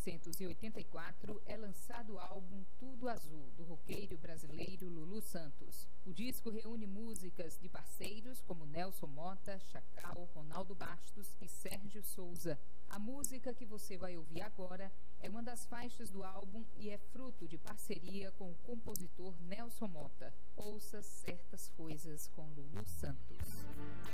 1984 é lançado o álbum Tudo Azul, do roqueiro brasileiro Lulu Santos. O disco reúne músicas de parceiros como Nelson Motta, Chacal, Ronaldo Bastos e Sérgio Souza. A música que você vai ouvir agora é uma das faixas do álbum e é fruto de parceria com o compositor Nelson Motta. Ouça Certas Coisas com Lulu Santos.